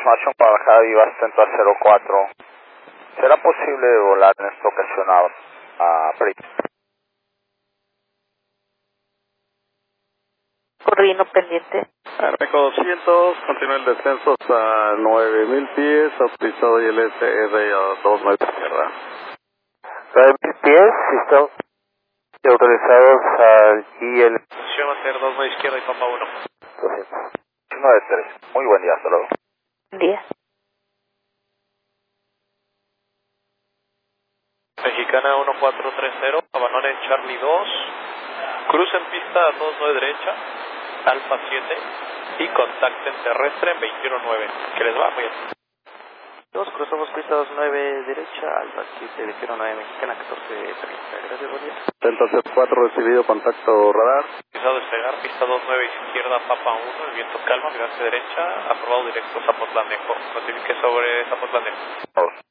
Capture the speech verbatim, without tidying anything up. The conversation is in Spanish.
aproximación para bajada Viva Central cero cuatro. ¿Será posible volar en esta ocasión a, a París? Corrino pendiente. Arco doscientos, continúa el descenso hasta nueve mil pies, autorizado y el S R a dos nueve izquierda. nueve mil pies, estamos autorizados al I L. Va a ser dos nueve izquierda y Papa uno. doscientos nueve tres. Muy buen día, hasta luego. Buen día. Mexicana uno cuatro tres cero, abandone Charlie dos, cruce en pista dos nueve derecha, Alfa siete y contacten terrestre en veintiuno nueve. Que les va muy bien. Dos, cruzamos pista dos nueve derecha, Alfa siete, veintiuno nueve, Mexicana catorce treinta. Gracias, buen día. Entonces cuatro recibido, contacto radar. Empezado a despegar, pista dos nueve izquierda, Papa uno, el viento calma, mirarse derecha, aprobado directo Zapotlán Eco. Notifique sobre Zapotlán Eco.